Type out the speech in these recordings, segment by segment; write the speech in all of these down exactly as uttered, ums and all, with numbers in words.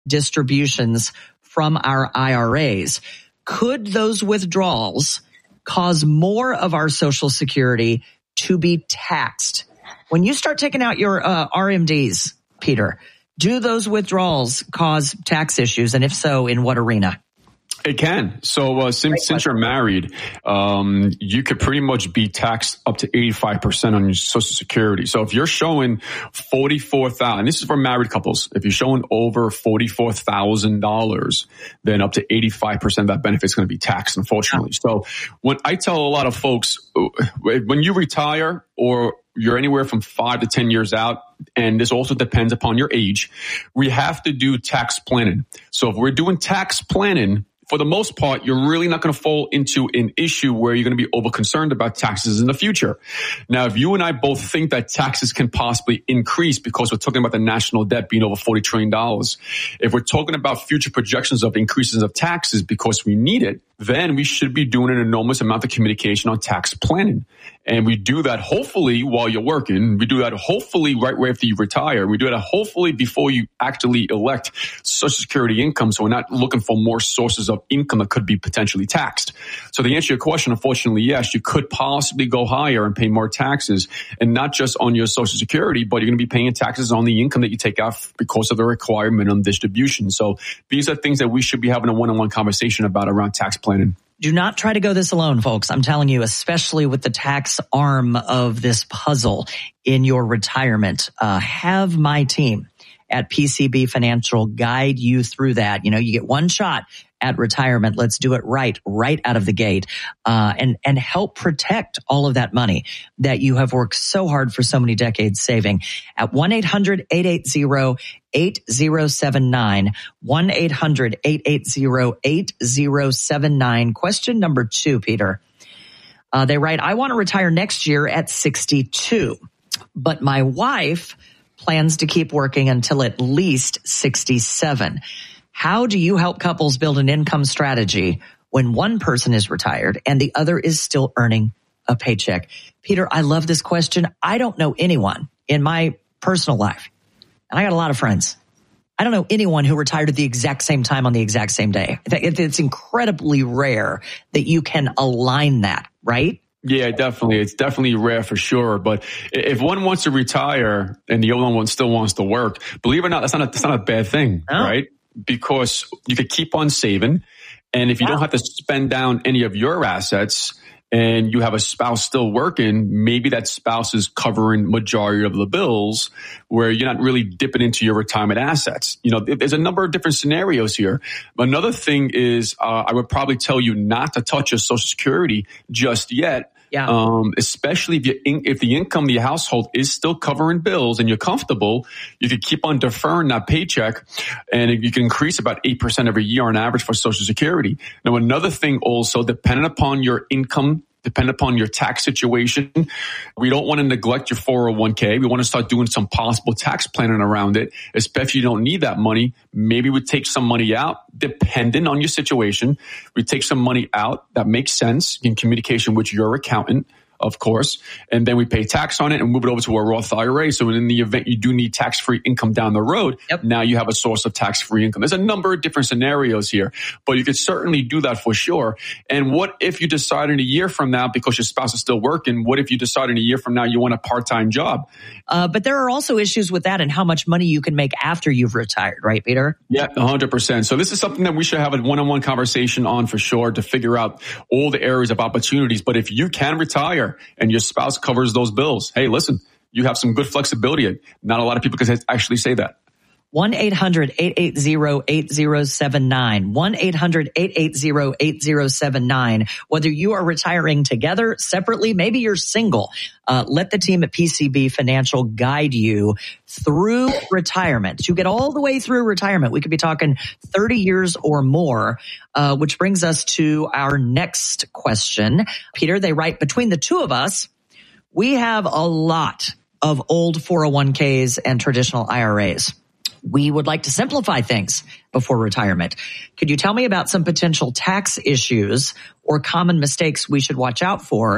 distributions from our I R As. Could those withdrawals cause more of our Social Security to be taxed? When you start taking out your uh, R M Ds, Peter, do those withdrawals cause tax issues? And if so, in what arena? It can. So uh, since, since you're married, um, you could pretty much be taxed up to eighty-five percent on your Social Security. So if you're showing forty-four thousand dollars, and this is for married couples, if you're showing over forty-four thousand dollars, then up to eighty-five percent of that benefit is going to be taxed, unfortunately. So when I tell a lot of folks, when you retire or you're anywhere from five to ten years out, and this also depends upon your age, we have to do tax planning. So if we're doing tax planning, for the most part, you're really not going to fall into an issue where you're going to be over concerned about taxes in the future. Now, if you and I both think that taxes can possibly increase because we're talking about the national debt being over forty trillion dollars, if we're talking about future projections of increases of taxes because we need it, then we should be doing an enormous amount of communication on tax planning. And we do that hopefully while you're working. We do that hopefully right after you retire. We do that hopefully before you actually elect Social Security income. So we're not looking for more sources of income that could be potentially taxed. So to answer your question, unfortunately, yes, you could possibly go higher and pay more taxes, and not just on your Social Security, but you're going to be paying taxes on the income that you take out because of the required minimum distribution. So these are things that we should be having a one-on-one conversation about around tax planning. Do not try to go this alone, folks. I'm telling you, especially with the tax arm of this puzzle in your retirement. Uh, have my team at P C B Financial guide you through that. You know, you get one shot at retirement. Let's do it right, right out of the gate, uh, and, and help protect all of that money that you have worked so hard for so many decades saving at one eight hundred eight eight zero eight zero seven nine, one eight hundred eight eight zero eight zero seven nine. Question number two, Peter. Uh, they write, I want to retire next year at sixty-two, but my wife plans to keep working until at least sixty-seven. How do you help couples build an income strategy when one person is retired and the other is still earning a paycheck? Peter, I love this question. I don't know anyone in my personal life, and I got a lot of friends, I don't know anyone who retired at the exact same time on the exact same day. It's incredibly rare that you can align that, right? Yeah, definitely. It's definitely rare for sure. But if one wants to retire and the other one still wants to work, believe it or not, that's not a, that's not a bad thing, oh. right? Because you could keep on saving. And if you yeah. don't have to spend down any of your assets and you have a spouse still working, maybe that spouse is covering majority of the bills where you're not really dipping into your retirement assets. You know, there's a number of different scenarios here. Another thing is uh, I would probably tell you not to touch your Social Security just yet. Yeah. Um, especially if you, if the income of your household is still covering bills and you're comfortable, you could keep on deferring that paycheck, and you can increase about eight percent every year on average for Social Security. Now, another thing also, depending upon your income, depending upon your tax situation, we don't want to neglect your four oh one k. We want to start doing some possible tax planning around it, especially if you don't need that money. Maybe we take some money out, depending on your situation. We take some money out that makes sense in communication with your accountant, of course, and then we pay tax on it and move it over to a Roth I R A. So in the event you do need tax-free income down the road, yep. now you have a source of tax-free income. There's a number of different scenarios here, but you could certainly do that for sure. And what if you decide in a year from now, because your spouse is still working, what if you decide in a year from now you want a part-time job? Uh, but there are also issues with that and how much money you can make after you've retired, right, Peter? Yeah, one hundred percent. So this is something that we should have a one-on-one conversation on for sure to figure out all the areas of opportunities. But if you can retire and your spouse covers those bills, hey, listen, you have some good flexibility. Not a lot of people can actually say that. one eight hundred eight eight zero eight zero seven nine. one eight hundred eight eight zero eight zero seven nine. Whether you are retiring together, separately, maybe you're single, uh, let the team at P C B Financial guide you through retirement. To get all the way through retirement, we could be talking thirty years or more, uh, which brings us to our next question. Peter, they write, between the two of us, we have a lot of old four oh one k's and traditional I R As. We would like to simplify things before retirement. Could you tell me about some potential tax issues or common mistakes we should watch out for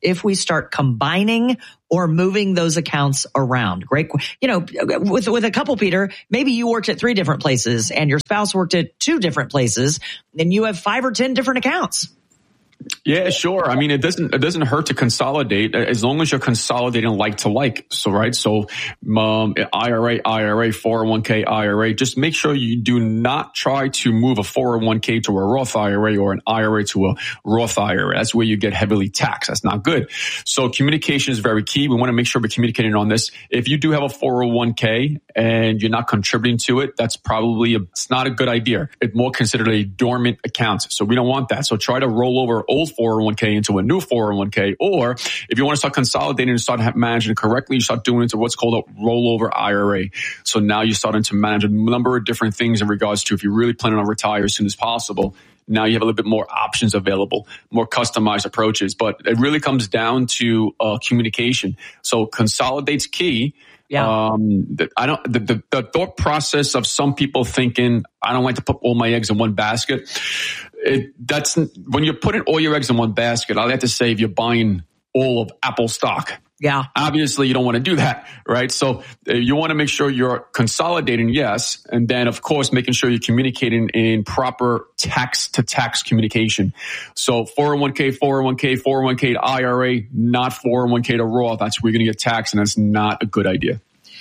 if we start combining or moving those accounts around? Great. You know, with, with a couple, Peter, maybe you worked at three different places and your spouse worked at two different places, and you have five or ten different accounts. Yeah, sure. I mean, it doesn't, it doesn't hurt to consolidate as long as you're consolidating like to like. So, right. So, um, I R A, I R A, four oh one k, I R A, just make sure you do not try to move a four oh one k to a Roth I R A or an I R A to a Roth I R A. That's where you get heavily taxed. That's not good. So communication is very key. We want to make sure we're communicating on this. If you do have a four oh one k and you're not contributing to it, that's probably, a, it's not a good idea. It's more considered a dormant account. So we don't want that. So try to roll over old four oh one k into a new four oh one k, or if you want to start consolidating and start managing it correctly, you start doing it into what's called a rollover I R A. So now you're starting to manage a number of different things in regards to if you're really planning on retire as soon as possible. Now you have a little bit more options available, more customized approaches, but it really comes down to uh, communication. So consolidate's key. Yeah. Um, I don't, the, the, the thought process of some people thinking, I don't like to put all my eggs in one basket. It, that's when you're putting all your eggs in one basket. I like to say if you're buying all of Apple stock. Yeah. Obviously you don't want to do that, right? So uh, you want to make sure you're consolidating. Yes. And then of course, making sure you're communicating in proper tax to tax communication. So four oh one k, four oh one k, four oh one k to I R A, not four oh one k to Roth. That's where you're going to get taxed. And that's not a good idea.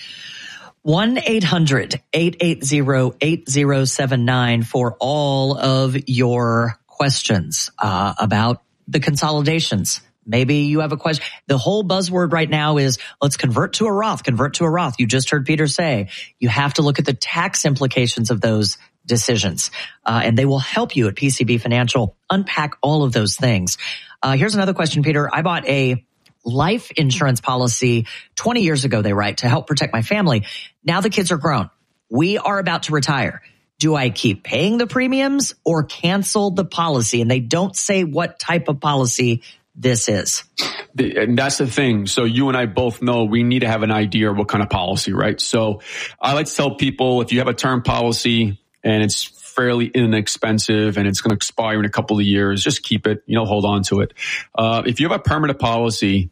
one eight hundred, eight eight zero, eight zero seven nine for all of your questions uh, about the consolidations. Maybe you have a question. The whole buzzword right now is let's convert to a Roth, convert to a Roth. You just heard Peter say you have to look at the tax implications of those decisions, uh, and they will help you at P C B Financial unpack all of those things. Uh, here's another question, Peter. I bought a life insurance policy twenty years ago, they write, to help protect my family. Now the kids are grown. We are about to retire. Do I keep paying the premiums or cancel the policy? And they don't say what type of policy this is. And that's the thing. So you and I both know we need to have an idea of what kind of policy, right? So I like to tell people if you have a term policy and it's fairly inexpensive and it's going to expire in a couple of years, just keep it, you know, hold on to it. Uh, if you have a permanent policy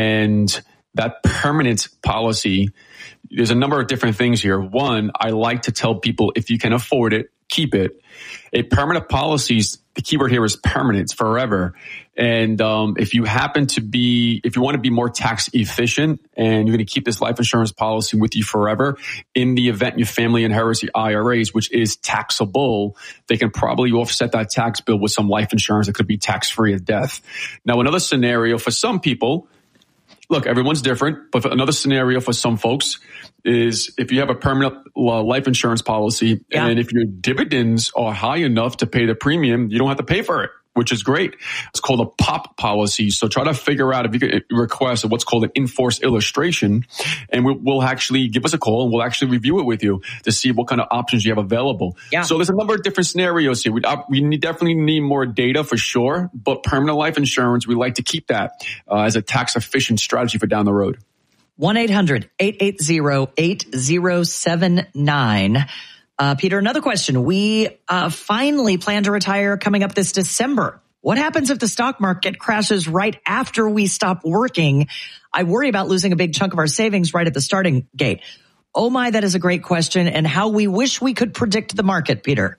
and that permanent policy, there's a number of different things here. One, I like to tell people if you can afford it, keep it. A permanent policies, the keyword here is permanent, it's forever. And um, if you happen to be, if you want to be more tax efficient and you're going to keep this life insurance policy with you forever, in the event your family inherits the I R As, which is taxable, they can probably offset that tax bill with some life insurance that could be tax-free at death. Now, another scenario for some people, look, everyone's different, but another scenario for some folks is if you have a permanent life insurance policy yeah. and if your dividends are high enough to pay the premium, you don't have to pay for it, which is great. It's called a P O P policy. So try to figure out if you can request what's called an in-force illustration, and we'll, we'll actually give us a call and we'll actually review it with you to see what kind of options you have available. Yeah. So there's a number of different scenarios here. We, uh, we need, definitely need more data for sure, but permanent life insurance, we like to keep that uh, as a tax efficient strategy for down the road. one eight hundred, eight eight zero, eight zero seven nine. Uh, Peter, another question. We uh, finally plan to retire coming up this December. What happens if the stock market crashes right after we stop working? I worry about losing a big chunk of our savings right at the starting gate. Oh my, that is a great question, and how we wish we could predict the market, Peter.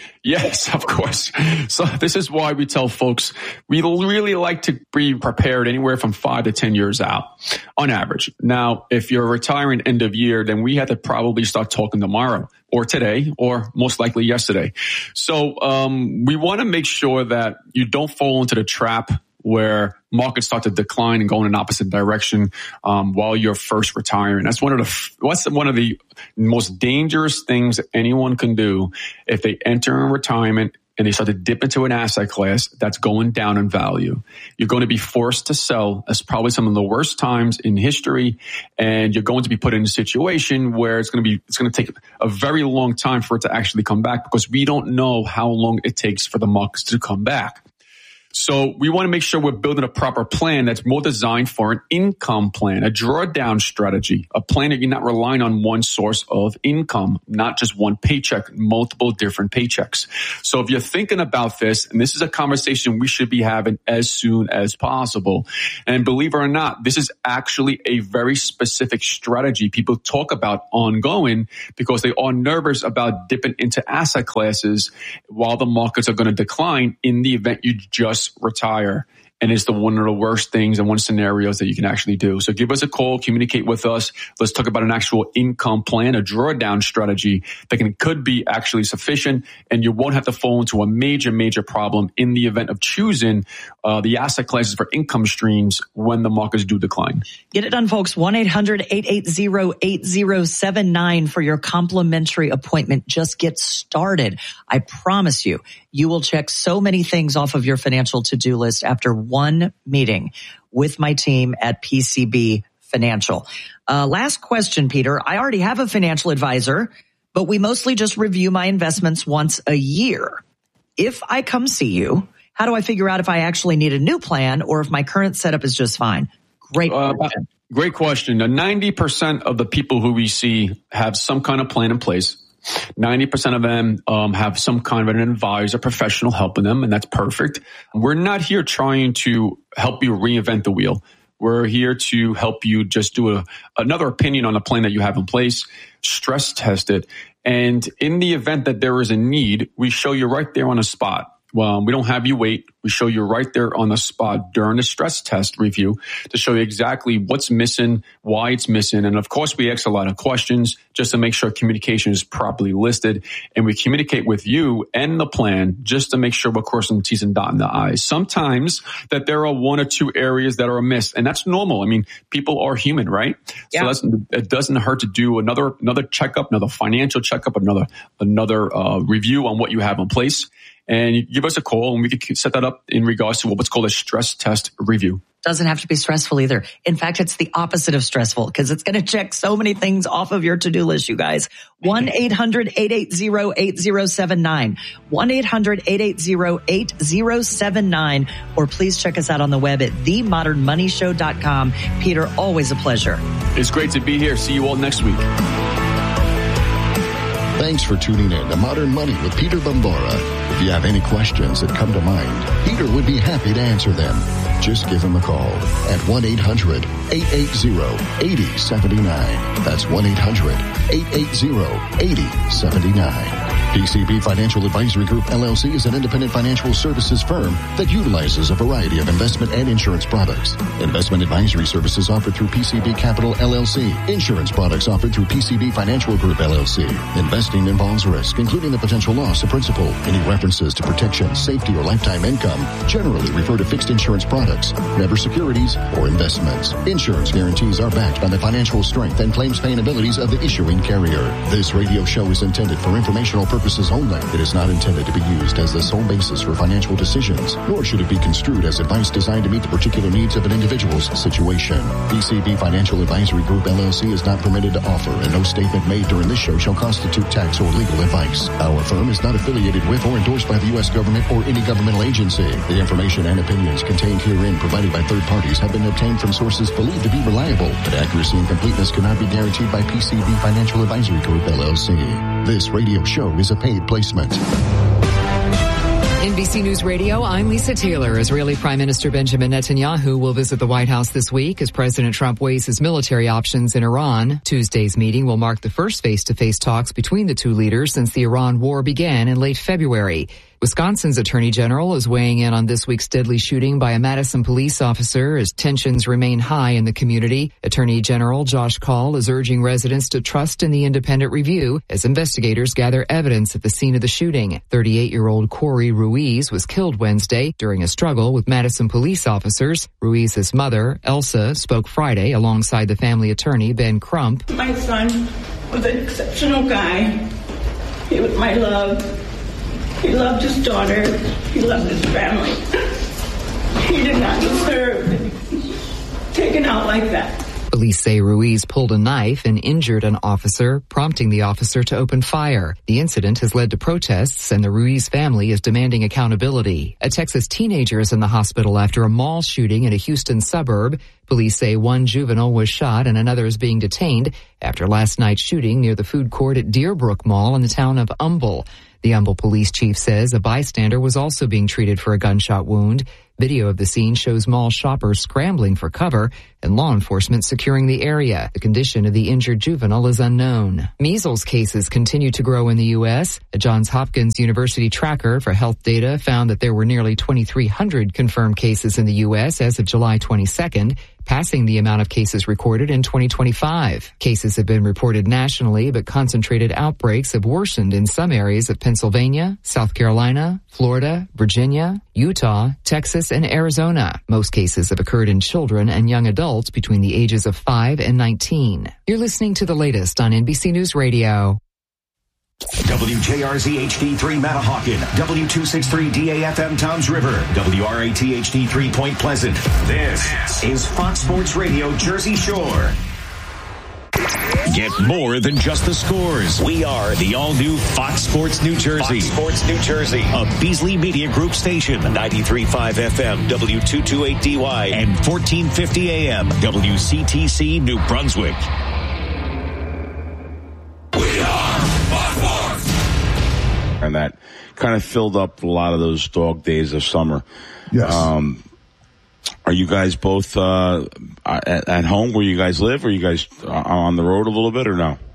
Yes, of course. So this is why we tell folks we really like to be prepared anywhere from five to ten years out on average. Now, if you're retiring end of year, then we have to probably start talking tomorrow or today or most likely yesterday. So um, we want to make sure that you don't fall into the trap where markets start to decline and go in an opposite direction um, while you're first retiring. That's one of the what's one of the most dangerous things that anyone can do if they enter in retirement and they start to dip into an asset class that's going down in value. You're going to be forced to sell. That's probably some of the worst times in history, and you're going to be put in a situation where it's going to be it's going to take a very long time for it to actually come back because we don't know how long it takes for the markets to come back. So we want to make sure we're building a proper plan that's more designed for an income plan, a drawdown strategy, a plan that you're not relying on one source of income, not just one paycheck, multiple different paychecks. So if you're thinking about this, and this is a conversation we should be having as soon as possible. And believe it or not, this is actually a very specific strategy people talk about ongoing because they are nervous about dipping into asset classes while the markets are going to decline in the event you just retire. And it's the one of the worst things and one scenarios that you can actually do. So give us a call, communicate with us. Let's talk about an actual income plan, a drawdown strategy that can, could be actually sufficient. And you won't have to fall into a major, major problem in the event of choosing uh, the asset classes for income streams when the markets do decline. Get it done, folks. one eight hundred eight eight zero eight zero seven nine for your complimentary appointment. Just get started. I promise you, you will check so many things off of your financial to-do list after one meeting with my team at P C B Financial. Uh, last question, Peter. I already have a financial advisor, but we mostly just review my investments once a year. If I come see you, how do I figure out if I actually need a new plan or if my current setup is just fine? Great question. Uh, great question. Now, ninety percent of the people who we see have some kind of plan in place. ninety percent of them um, have some kind of an advisor, professional helping them, and that's perfect. We're not here trying to help you reinvent the wheel. We're here to help you just do a, another opinion on a plan that you have in place, stress test it, and in the event that there is a need, we show you right there on the spot. Well, we don't have you wait. We show you right there on the spot during the stress test review to show you exactly what's missing, why it's missing. And of course, we ask a lot of questions just to make sure communication is properly listed. And we communicate with you and the plan just to make sure we're crossing the T's and dotting the I's. Sometimes that there are one or two areas that are amiss, and that's normal. I mean, people are human, right? Yeah. So that's, it doesn't hurt to do another another checkup, another financial checkup, another another uh, review on what you have in place. And you give us a call and we can set that up in regards to what's called a stress test review. Doesn't have to be stressful either. In fact, it's the opposite of stressful because it's going to check so many things off of your to-do list, you guys. one eight hundred eight eight zero eight zero seven nine. one eight hundred eight eight zero eight zero seven nine. Or please check us out on the web at the modern money show dot com. Peter, always a pleasure. It's great to be here. See you all next week. Thanks for tuning in to Modern Money with Peter Bambara. If you have any questions that come to mind, Peter would be happy to answer them. Just give him a call at one eight hundred eight eight zero eight zero seven nine. That's one eight hundred eight eight zero eight zero seven nine. P C B Financial Advisory Group, L L C is an independent financial services firm that utilizes a variety of investment and insurance products. Investment advisory services offered through P C B Capital, L L C. Insurance products offered through P C B Financial Group, L L C. Investing involves risk, including the potential loss of principal. Any references to protection, safety, or lifetime income generally refer to fixed insurance products, never securities or investments. Insurance guarantees are backed by the financial strength and claims paying abilities of the issuing carrier. This radio show is intended for informational purposes only. It is not intended to be used as the sole basis for financial decisions, nor should it be construed as advice designed to meet the particular needs of an individual's situation. P C B Financial Advisory Group, L L C is not permitted to offer, and no statement made during this show shall constitute tax or legal advice. Our firm is not affiliated with or endorsed by the U S government or any governmental agency. The information and opinions contained herein provided by third parties have been obtained from sources believed to be reliable, but accuracy and completeness cannot be guaranteed by P C B Financial Advisory Group, L L C. This radio show is a paid placement. N B C News Radio, I'm Lisa Taylor. Israeli Prime Minister Benjamin Netanyahu will visit the White House this week as President Trump weighs his military options in Iran. Tuesday's meeting will mark the first face-to-face talks between the two leaders since the Iran war began in late February. Wisconsin's Attorney General is weighing in on this week's deadly shooting by a Madison police officer as tensions remain high in the community. Attorney General Josh Kaul is urging residents to trust in the independent review as investigators gather evidence at the scene of the shooting. thirty-eight-year-old Corey Ruiz was killed Wednesday during a struggle with Madison police officers. Ruiz's mother, Elsa, spoke Friday alongside the family attorney, Ben Crump. My son was an exceptional guy. He was my love. He loved his daughter. He loved his family. He did not deserve to be taken out like that. Police say Ruiz pulled a knife and injured an officer, prompting the officer to open fire. The incident has led to protests, and the Ruiz family is demanding accountability. A Texas teenager is in the hospital after a mall shooting in a Houston suburb. Police say one juvenile was shot and another is being detained after last night's shooting near the food court at Deerbrook Mall in the town of Humble. The Humble police chief says a bystander was also being treated for a gunshot wound. Video of the scene shows mall shoppers scrambling for cover and law enforcement securing the area. The condition of the injured juvenile is unknown. Measles cases continue to grow in the U S. A Johns Hopkins University tracker for health data found that there were nearly twenty-three hundred confirmed cases in the U S as of July twenty-second, passing the amount of cases recorded in twenty twenty-five. Cases have been reported nationally, but concentrated outbreaks have worsened in some areas of Pennsylvania, South Carolina, Florida, Virginia, Utah, Texas, and Arizona. Most cases have occurred in children and young adults between the ages of five and nineteen. You're listening to the latest on N B C News Radio. W J R Z H D three Manahawkin, W two sixty-three D A F M Toms River, W R A T H D three Point Pleasant. This is Fox Sports Radio Jersey Shore. Get more than just the scores. We are the all-new Fox Sports New Jersey. Fox Sports New Jersey, a Beasley Media Group station, ninety-three point five F M, W two twenty-eight D Y, and fourteen fifty A M, W C T C New Brunswick. We are Fox Sports. And that kind of filled up a lot of those dog days of summer. Yes. Um, Are you guys both uh, at, at home where you guys live? Or are you guys on the road a little bit or no?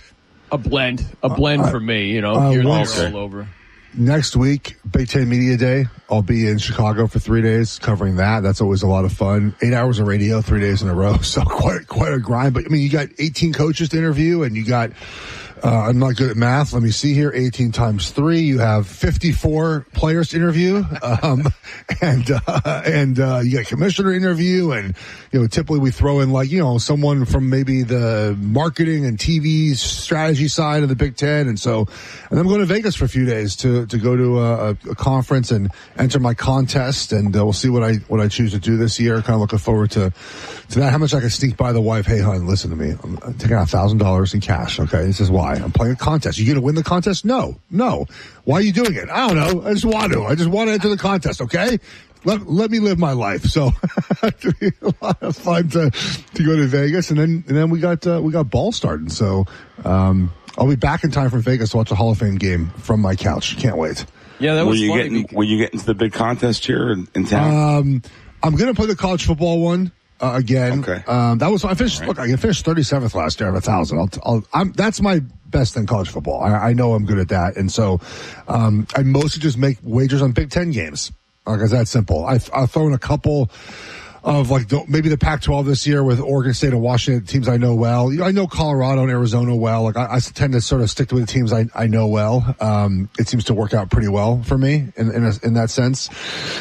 A blend. A blend uh, for me, you know. Uh, You're well, there all over. Next week, Big Ten Media Day, I'll be in Chicago for three days covering that. That's always a lot of fun. Eight hours of radio, three days in a row. So quite, quite a grind. But I mean, you got eighteen coaches to interview and you got, uh, I'm not good at math. Let me see here. eighteen times three. You have fifty-four players to interview. Um, and, uh, and, uh, you got commissioner interview. And, you know, typically we throw in like, you know, someone from maybe the marketing and T V strategy side of the Big Ten. And so, and then I'm going to Vegas for a few days to, to go to a, a conference and enter my contest. And uh, we'll see what I, what I choose to do this year. Kind of looking forward to, to that. How much I can sneak by the wife. Hey, hon, listen to me. I'm, I'm taking out a thousand dollars in cash. Okay. This is why I'm playing a contest. You going to win the contest? No, no. Why are you doing it? I don't know. I just want to. I just want to enter the contest. Okay. Let, let me live my life. So it'll be a lot of fun to, to go to Vegas. And then, and then we got, uh, we got ball starting. So, um, I'll be back in time for Vegas to watch a Hall of Fame game from my couch. Can't wait. Yeah, that was will you funny. Get in, will you get into the big contest here in, in town? Um, I'm going to play the college football one. Uh, again, okay. Um, that was, I finished, right. look, I finished thirty-seventh last year out of a thousand. I'll, I'll, I'm, that's my best in college football. I, I know I'm good at that. And so, um, I mostly just make wagers on Big Ten games. Like, it's that simple. I, I'll throw in a couple of like, maybe the Pac twelve this year with Oregon State and Washington, teams I know well. You know, I know Colorado and Arizona well. Like, I, I tend to sort of stick to the teams I, I know well. Um, it seems to work out pretty well for me in, in, a, in that sense.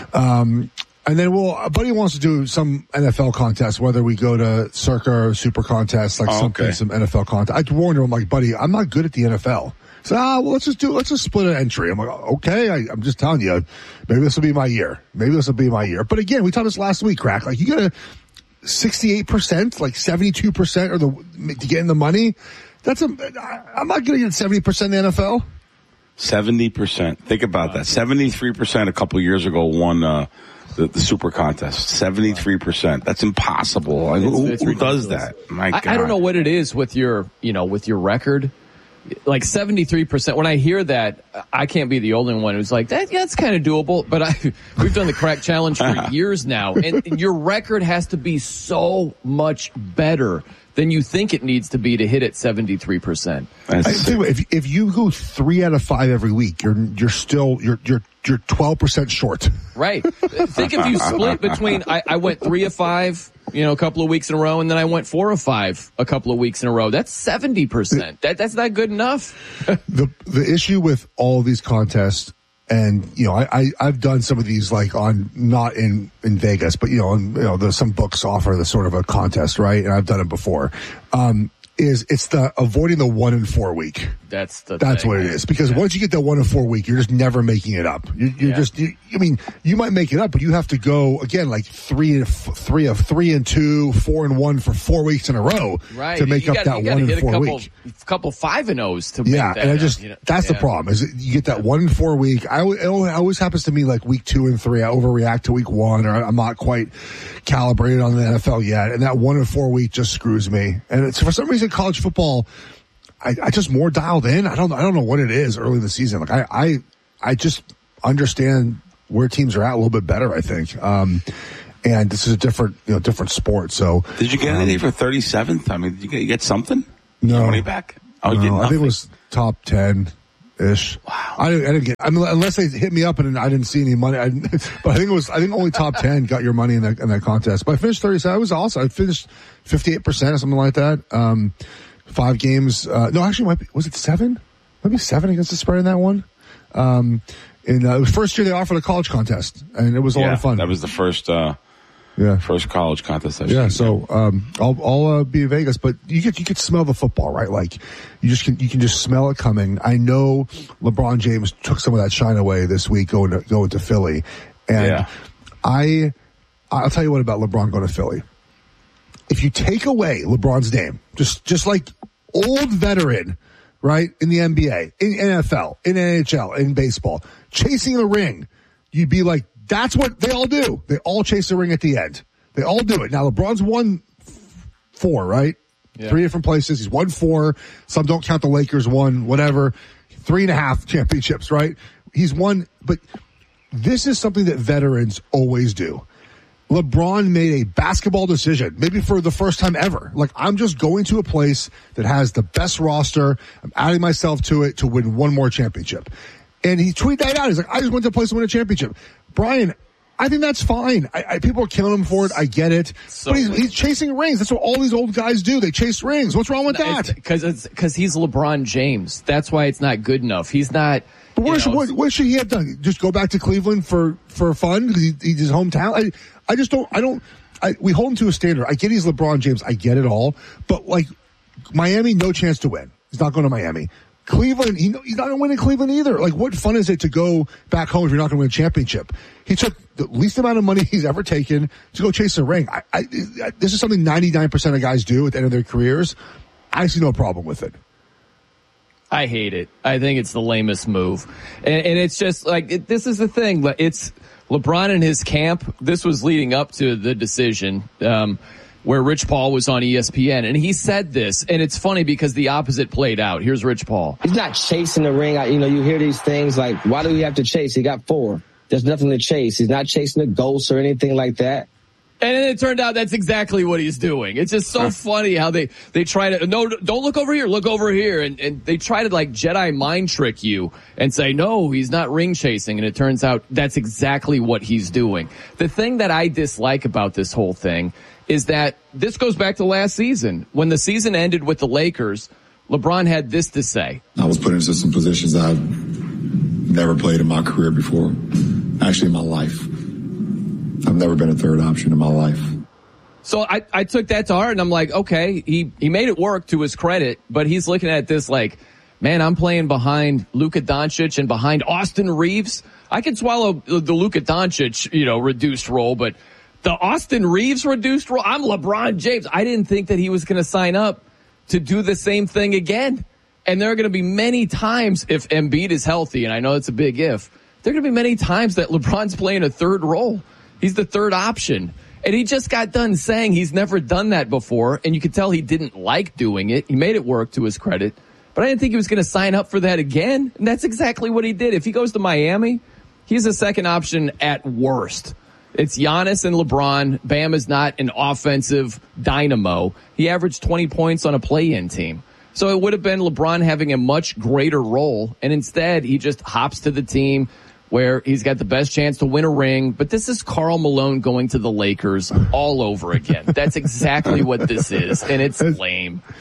Um, And then we'll, a buddy wants to do some N F L contest, whether we go to Circa or Super Contest, like oh, something, okay. some N F L contest. I warned him, I'm like, buddy, I'm not good at the N F L. So, ah, well, let's just do, let's just split an entry. I'm like, okay, I, I'm just telling you, maybe this will be my year. Maybe this will be my year. But again, we talked this last week, Crack. Like, you gotta, sixty-eight percent, like seventy-two percent or the, to get in the money. That's a, I'm not gonna get seventy percent in the N F L. seventy percent. Think about that. seventy-three percent a couple years ago won, uh, The, the super contest, seventy-three percent. That's impossible. I mean, who, it's who does that? My God. I, I don't know what it is with your, you know, with your record. Like seventy-three percent. When I hear that, I can't be the only one who's like, that, yeah, that's kind of doable. But I, we've done the crack challenge for years now. And your record has to be so much better than you think it needs to be to hit at seventy-three percent. I tell you what, if, if you go three out of five every week, you're, you're still, you're, you're, you're twelve percent short. Right. Think if you split between, I, I went three of five, you know, a couple of weeks in a row, and then I went four of five a couple of weeks in a row. That's seventy percent. That, that's not good enough. the, the issue with all of these contests, and, you know, I, I, I've done some of these like on, not in, in Vegas, but, you know, on, you know, there's some books offer the sort of a contest, right? And I've done it before. Um, is it's the avoiding the one in four week. That's the That's thing. what it is. Because yeah. once you get that one in four week, you're just never making it up. You're, you're yeah. just, you, I mean, you might make it up, but you have to go again, like three and three of three and two, four and one for four weeks in a row right. to make you up gotta, that you one in hit four a couple, week. couple five and O's to yeah, make that and I up, just you know? that's yeah. the problem is you get that one in four week. I it always happens to me like week two and three. I overreact to week one, or I'm not quite calibrated on the N F L yet, and that one in four week just screws me. And it's for some reason college football. I, I just more dialed in. I don't. I don't know what it is early in the season. Like I, I, I just understand where teams are at a little bit better. I think. Um, and this is a different, you know, different sport. So, did you get um, anything for thirty-seventh? I mean, did you get, you get something? No money back. Oh, no, you did I think it was top ten ish. Wow. I didn't, I didn't get. I mean, unless they hit me up and I didn't see any money. I didn't, but I think it was. I think only top ten got your money in that in that contest. But I finished thirty-seven. I was awesome. I finished fifty-eight percent or something like that. Um, Five games. Uh, no, actually, might be, was it seven? Maybe seven against the spread in that one. Um, and uh, it was first year they offered a college contest, and it was a yeah, lot of fun. That was the first, uh, yeah, first college contest. I've yeah. seen. So um, I'll I'll uh, be in Vegas, but you could you could smell the football, right? Like you just can you can just smell it coming. I know LeBron James took some of that shine away this week going to going to Philly, and yeah. I I'll tell you what about LeBron going to Philly. If you take away LeBron's name, just just like old veteran, right, in the N B A, in N F L, in N H L, in baseball, chasing a ring, you'd be like, that's what they all do. They all chase a ring at the end. They all do it. Now, LeBron's won four, right? Yeah. Three different places. He's won four. Some don't count the Lakers, won whatever. Three and a half championships, right? He's won, but this is something that veterans always do. LeBron made a basketball decision, maybe for the first time ever. Like, I'm just going to a place that has the best roster. I'm adding myself to it to win one more championship. And he tweeted that out. He's like, I just went to a place to win a championship. Brian, I think that's fine. I, I, people are killing him for it. I get it. So, but he's, he's chasing rings. That's what all these old guys do. They chase rings. What's wrong with that? Because it's because he's LeBron James. That's why it's not good enough. He's not. But what, should, what, what should he have done? Just go back to Cleveland for, for fun? Because he, he's his hometown? I, I just don't, I don't, I, we hold him to a standard. I get he's LeBron James. I get it all. But like, Miami, no chance to win. He's not going to Miami. Cleveland, he, he's not going to win in Cleveland either. Like, what fun is it to go back home if you're not going to win a championship? He took the least amount of money he's ever taken to go chase a ring. I, I, I, this is something ninety-nine percent of guys do at the end of their careers. I see no problem with it. I hate it. I think it's the lamest move. And, and it's just like, it, this is the thing. It's LeBron and his camp. This was leading up to the decision, um, where Rich Paul was on E S P N, and he said this, and it's funny because the opposite played out. Here's Rich Paul. He's not chasing the ring. I, you know, you hear these things like, why do we have to chase? He got four. There's nothing to chase. He's not chasing the ghost or anything like that. And then it turned out that's exactly what he's doing. It's just so funny how they, they try to, no, don't look over here, look over here. And, and they try to like Jedi mind trick you and say, no, he's not ring chasing. And it turns out that's exactly what he's doing. The thing that I dislike about this whole thing is that this goes back to last season. When the season ended with the Lakers, LeBron had this to say. I was put into some positions I've never played in my career before, actually in my life. I've never been a third option in my life. So I, I took that to heart, and I'm like, okay, he, he made it work to his credit, but he's looking at this like, man, I'm playing behind Luka Doncic and behind Austin Reeves. I can swallow the Luka Doncic, you know, reduced role, but the Austin Reeves reduced role, I'm LeBron James. I didn't think that he was going to sign up to do the same thing again. And there are going to be many times, if Embiid is healthy, and I know it's a big if, there are going to be many times that LeBron's playing a third role. He's the third option. And he just got done saying he's never done that before, and you could tell he didn't like doing it. He made it work to his credit. But I didn't think he was going to sign up for that again. And that's exactly what he did. If he goes to Miami, he's a second option at worst. It's Giannis and LeBron. Bam is not an offensive dynamo. He averaged twenty points on a play-in team. So it would have been LeBron having a much greater role. And instead, he just hops to the team where he's got the best chance to win a ring. But this is Karl Malone going to the Lakers all over again. That's exactly what this is, and it's lame.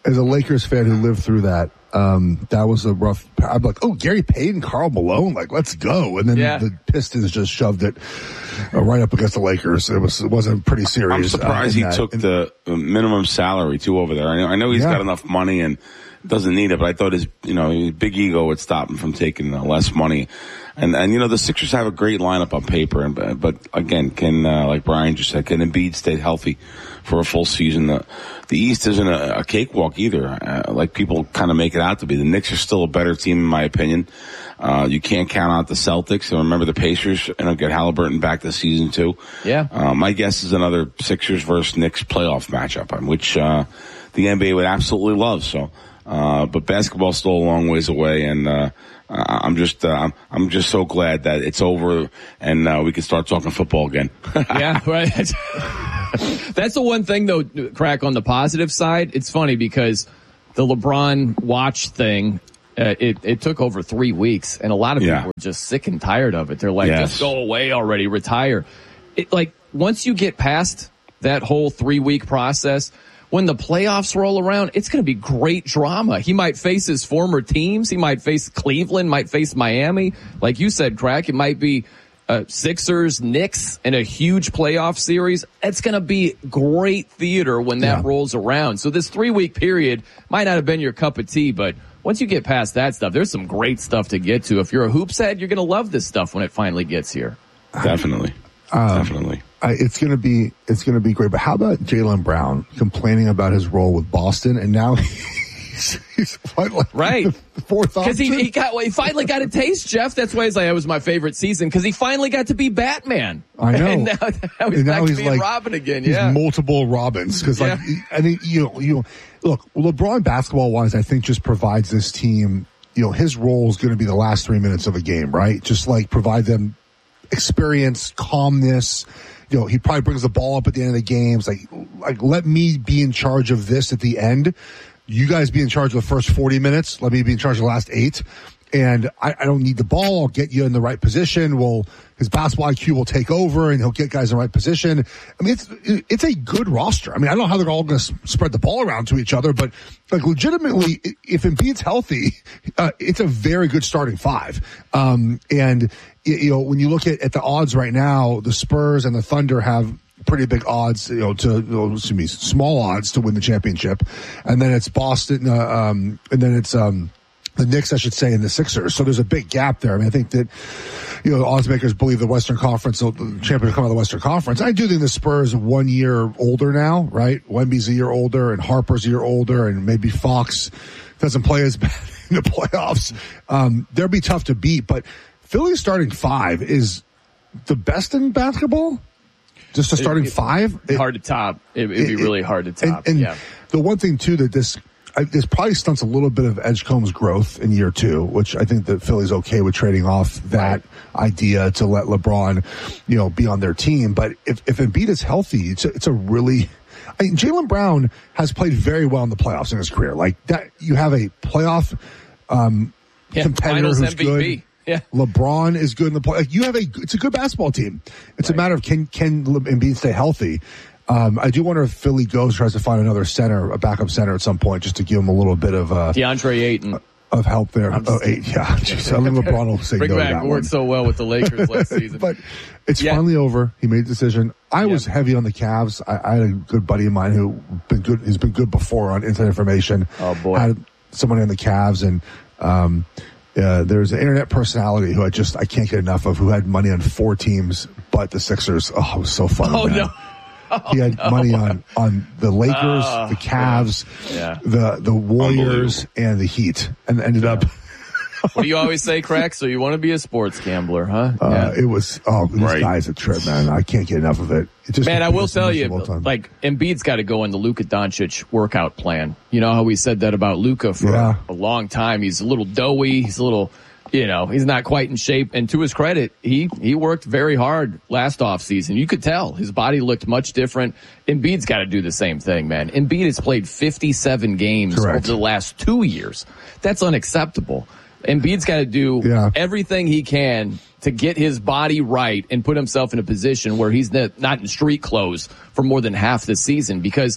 As a Lakers fan who lived through that, um, that was a rough. I'm like, oh, Gary Payton, Karl Malone, like, let's go. And then yeah. the Pistons just shoved it uh, right up against the Lakers. It was, it wasn't pretty serious. I'm surprised uh, he that. took and, the minimum salary too over there. I know, I know he's yeah. got enough money and doesn't need it, but I thought his, you know, his big ego would stop him from taking uh, less money. And, and, you know, the Sixers have a great lineup on paper, and, but again, can, uh, like Brian just said, can Embiid stay healthy for a full season? The, the East isn't a, a cakewalk either, uh, like people kind of make it out to be. The Knicks are still a better team, in my opinion. Uh, you can't count out the Celtics. And remember the Pacers, and I'll get Halliburton back this season too. Yeah. Uh, my guess is another Sixers versus Knicks playoff matchup, which, uh, the N B A would absolutely love, so. Uh, but basketball's still a long ways away, and, uh, I'm just, uh, I'm, I'm just so glad that it's over and, uh, we can start talking football again. Yeah, right. That's the one thing though, Crack, on the positive side. It's funny because the LeBron watch thing, uh, it, it took over three weeks and a lot of people yeah. were just sick and tired of it. They're like, yes. just go away already, retire. It, like, once you get past that whole three week process, when the playoffs roll around, it's going to be great drama. He might face his former teams. He might face Cleveland, might face Miami. Like you said, Crack, it might be uh, Sixers, Knicks in a huge playoff series. It's going to be great theater when that yeah. rolls around. So this three-week period might not have been your cup of tea, but once you get past that stuff, there's some great stuff to get to. If you're a hoops head, you're going to love this stuff when it finally gets here. Definitely. Um, Definitely. I, it's going to be, it's going to be great. But how about Jaylen Brown complaining about his role with Boston, and now he's, he's finally right the fourth option? Because he, he got, well, he finally got a taste, Jeff. That's why he's like, it was my favorite season, because he finally got to be Batman. I know. And now, now he's and now back he's to being like, Robin again. He's yeah. multiple Robins. Because like, yeah. I think you know, you know, look, LeBron basketball wise, I think just provides this team. You know, his role is going to be the last three minutes of a game, right? Just like provide them experience, calmness. You know, he probably brings the ball up at the end of the games. Like, like, let me be in charge of this at the end. You guys be in charge of the first forty minutes. Let me be in charge of the last eight. And I, I don't need the ball. I'll get you in the right position. Well, his basketball I Q will take over and he'll get guys in the right position. I mean, it's, it's a good roster. I mean, I don't know how they're all going to spread the ball around to each other, but like legitimately, if Embiid's healthy, uh, it's a very good starting five. Um, and you know, when you look at, at the odds right now, the Spurs and the Thunder have pretty big odds, you know, to, you know, excuse me, small odds to win the championship. And then it's Boston, uh, um, and then it's, um, the Knicks, I should say, and the Sixers. So there's a big gap there. I mean, I think that, you know, odds makers believe the Western Conference, so the champion will come out of the Western Conference. I do think the Spurs one year older now, right? Wemby's a year older and Harper's a year older and maybe Fox doesn't play as bad in the playoffs. Um, they'll be tough to beat, but Philly's starting five is the best in basketball. Just a starting it, it, five. It, hard to top. It, it'd be it, really hard to top. And, and yeah. the one thing too that this, I, this probably stunts a little bit of Edgecombe's growth in year two, which I think that Philly's okay with trading off that right. idea to let LeBron, you know, be on their team. But if, if Embiid is healthy, it's a, it's a really, I mean, Jaylen Brown has played very well in the playoffs in his career. Like that, you have a playoff, um, yeah, competitor who's M V P. good. Yeah. LeBron is good in the play. Like you have a, it's a good basketball team. It's right. a matter of can, can Embiid stay healthy? Um, I do wonder if Philly goes tries to find another center, a backup center at some point, just to give him a little bit of uh, DeAndre Ayton of help there. Oh, eight, yeah. Jeez, I think LeBron will say Bring no back. to that Worked one. so well with the Lakers last season, but it's yeah. finally over. He made the decision. I yeah. was heavy on the Cavs. I, I had a good buddy of mine who been good. Has been good before on Inside Information. Oh boy, I had somebody on the Cavs and. um Uh, there's an internet personality who I just, I can't get enough of, who had money on four teams, but the Sixers. Oh, it was so funny. Oh, man. no. Oh, he had no. money on, on the Lakers, uh, the Cavs, yeah. the, the Warriors, and the Heat, and ended yeah. up. What do you always say, Crack? So you want to be a sports gambler, huh? Uh, yeah. It was, oh, this right. guy's a trip, man. I can't get enough of it. it just man, I will tell you, like, Embiid's got to go in the Luka Doncic workout plan. You know how we said that about Luka for yeah. a long time? He's a little doughy. He's a little, you know, he's not quite in shape. And to his credit, he, he worked very hard last offseason. You could tell his body looked much different. Embiid's got to do the same thing, man. Embiid has played fifty-seven games Correct. over the last two years. That's unacceptable. Embiid's got to do yeah. everything he can to get his body right and put himself in a position where he's not in street clothes for more than half the season. Because,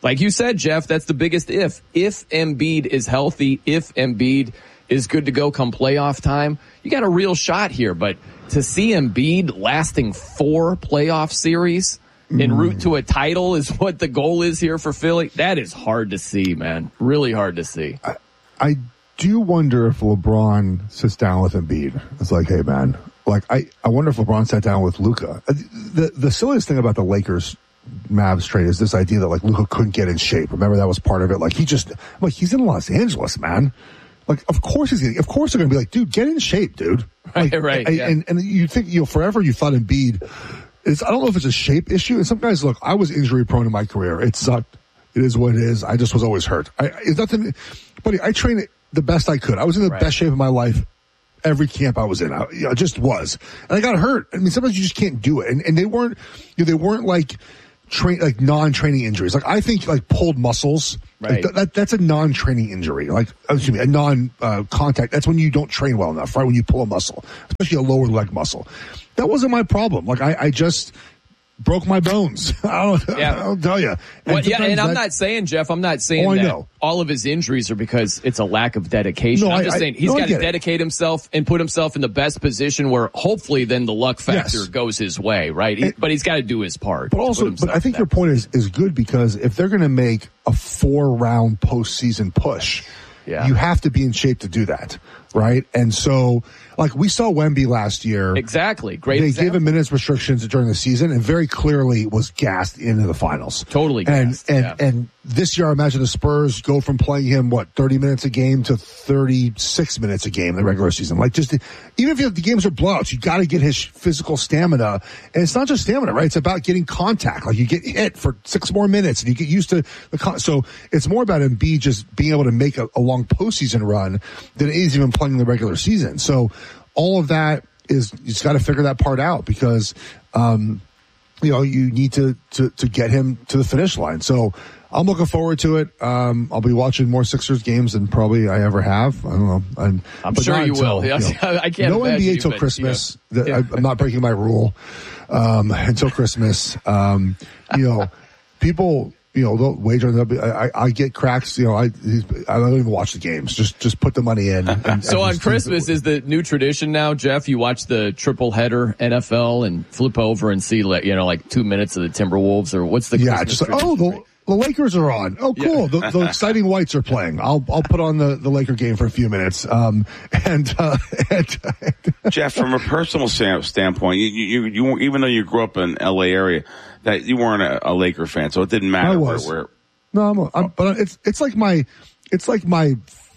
like you said, Jeff, that's the biggest if. If Embiid is healthy, if Embiid is good to go come playoff time, you got a real shot here. But to see Embiid lasting four playoff series en route to a title is what the goal is here for Philly. That is hard to see, man. Really hard to see. I, I do wonder if LeBron sits down with Embiid. It's like, hey, man, like I, I wonder if LeBron sat down with Luka. The the silliest thing about the Lakers Mavs trade is this idea that like Luka couldn't get in shape. Remember that was part of it. Like he just, like he's in Los Angeles, man. Like, of course he's gonna, of course they're going to be like, dude, get in shape, dude. Like, right, right. I, Yeah. And, and you think, you know, forever you thought Embiid is, I don't know if it's a shape issue. And some guys, look, I was injury prone in my career. It sucked. It is what it is. I just was always hurt. I, it's nothing, buddy, I trained the best I could. I was in the Right. best shape of my life. Every camp I was in, I, you know, just was. And I got hurt. I mean, sometimes you just can't do it. And, and they weren't, you know, they weren't like, train like non-training injuries. Like I think like pulled muscles, right. like th- that that's a non-training injury. Like excuse me, a non-contact. Uh, that's when you don't train well enough, right? When you pull a muscle, especially a lower leg muscle. That wasn't my problem. Like I, I just broke my bones. I don't, Yeah. I'll tell you. And, Well, yeah, and I'm that, not saying, Jeff, I'm not saying Oh, I that know. all of his injuries are because it's a lack of dedication. No, I'm I- just I- saying he's no, I got to get it. dedicate himself and put himself in the best position where hopefully then the luck factor Yes. goes his way, right? He, And- but he's got to do his part. But to also, put himself but I think in your that point is, is good because if they're going to make a four round postseason push, Yeah. you have to be in shape to do that, right? And so, like we saw Wemby last year. Exactly. Great They example. gave him minutes restrictions during the season and very clearly was gassed into the finals. Totally and, gassed, And, yeah. and this year, I imagine the Spurs go from playing him, what, thirty minutes a game to thirty-six minutes a game in the regular season. Like just, even if you, the games are blowouts, you got to get his physical stamina. And it's not just stamina, right? It's about getting contact. Like you get hit for six more minutes and you get used to the con- so it's more about Embiid just being able to make a, a long postseason run than it is even playing the regular season. So all of that is, you just got to figure that part out because, um, you know, you need to, to, to get him to the finish line. So I'm looking forward to it. Um, I'll be watching more Sixers games than probably I ever have. I don't know. And, I'm but sure not you until, will. you know, I can't no imagine N B A you, till but, Christmas. you know. That- I, I'm not breaking my rule, um, until Christmas. Um, you know, people, you know, they'll wager on the, I, I, I get cracks, you know, I, I don't even watch the games. Just, just put the money in. And, and So on just- Christmas is the new tradition now, Jeff. You watch the triple header N F L and flip over and see, like, you know, like two minutes of the Timberwolves, or what's the yeah, Christmas just like, oh, tradition? the, the Lakers are on. Oh, cool. The, the exciting whites are playing. I'll, I'll put on the, the Laker game for a few minutes. Um, and, uh, and, Jeff, from a personal stand- standpoint, you, you, you, even though you grew up in L A area, that you weren't a, a Laker fan, so it didn't matter I was. where, where. No, I'm, a, I'm, but it's, it's like my, it's like my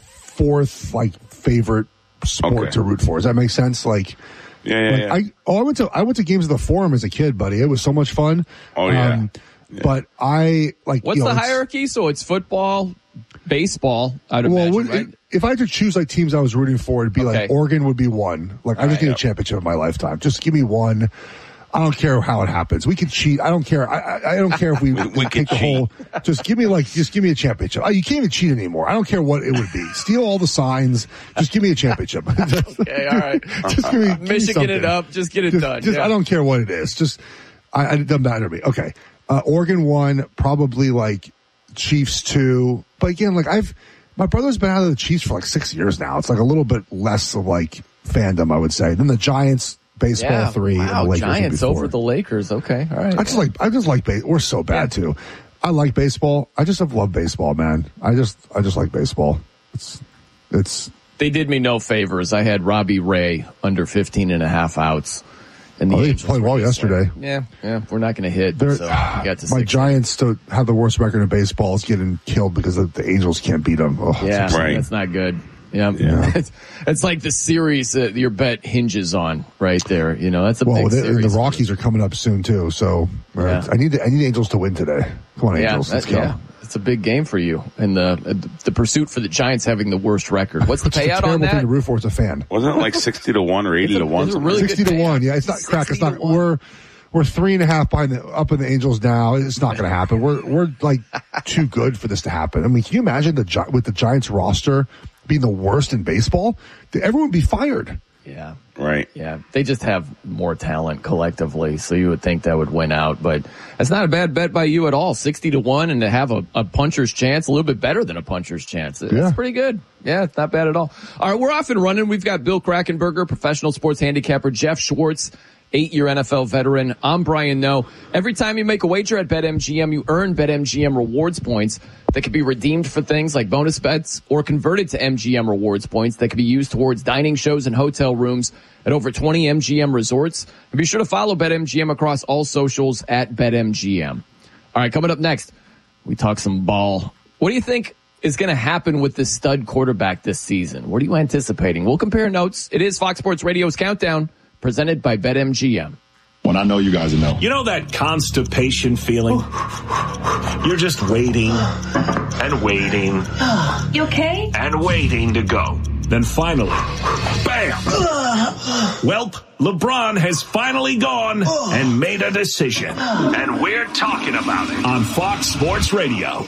fourth, like, favorite sport Okay. to root for. Does that make sense? Like, Yeah, yeah, like yeah. I, oh, I went to, I went to games of the Forum as a kid, buddy. It was so much fun. Oh, yeah. Um, But I, like, What's you know, the it's- hierarchy? So it's football, baseball, I'd Well, imagine, would- right? if I had to choose like teams I was rooting for, it'd be Okay. like Oregon would be one. Like I All just right, need yep. a championship in my lifetime. Just give me one. I don't care how it happens. We can cheat. I don't care. I, I, I don't care if we, We- we take can the whole. Just give me like, just give me a championship. Oh, you can't even cheat anymore. I don't care what it would be. Steal all the signs. Just give me a championship. Okay, all right. just give me, give me Michigan something. it up. Just get it Just- done. just- yeah. I don't care what it is. Just, I, I, it doesn't matter to me. Okay. Uh, Oregon one, probably like Chiefs two. But again, like I've, my brother's been out of the Chiefs for like six years now. It's like a little bit less of like fandom, I would say. Then the Giants, baseball yeah. three, Wow, and the Lakers Giants before. over the Lakers. Okay, all right. I just like, I just like, ba- we're so bad too. I like baseball. I just have loved baseball, man. I just, I just like baseball. It's, it's, They did me no favors. I had Robbie Ray under fifteen and a half outs. And the oh, they Angels played were well just like, yesterday. yeah, yeah, we're not going to hit. They're- So we got to my six. Giants to have the worst record in baseball is getting killed because the, the Angels can't beat them. Oh, Yeah, it's- Right. that's not good. Yeah, Yeah. it's, it's like the series that your bet hinges on right there. You know, that's a Well, big the, series. the Rockies are coming up soon too, so uh, Yeah. I need the, I need Angels to win today. Come on, Yeah, Angels, let's that- go. yeah, it's a big game for you, and the the pursuit for the Giants having the worst record. What's the It's a payout terrible on thing that? to root for as a fan. Wasn't it like sixty to one or eighty to one? it's a something really like Sixty good to payout. one, yeah. It's not crack. It's sixty not. to one. We're we're three and a half behind the up in the Angels now. It's not going to happen. We're we're like too good for this to happen. I mean, can you imagine the Gi- with the Giants roster being the worst in baseball? Everyone would be fired. Yeah. Right. Yeah. They just have more talent collectively, so you would think that would win out. But that's not a bad bet by you at all. sixty to one, and to have a, a puncher's chance, a little bit better than a puncher's chance. It's yeah. pretty good. Yeah, it's not bad at all. All right, we're off and running. We've got Bill Krackomberger, professional sports handicapper, Jeff Schwartz, eight-year N F L veteran. I'm Brian Noe. Every time you make a wager at BetMGM, you earn BetMGM rewards points that can be redeemed for things like bonus bets or converted to M G M rewards points that can be used towards dining shows and hotel rooms at over twenty M G M resorts. And be sure to follow BetMGM across all socials at BetMGM. All right, coming up next, we talk some ball. What do you think is going to happen with this stud quarterback this season? What are you anticipating? We'll compare notes. It is Fox Sports Radio's Countdown, presented by BetMGM. When I know you guys know. You know that constipation feeling? You're just waiting and waiting. You okay? And waiting to go. Then finally, bam! Welp, LeBron has finally gone and made a decision. And we're talking about it on Fox Sports Radio.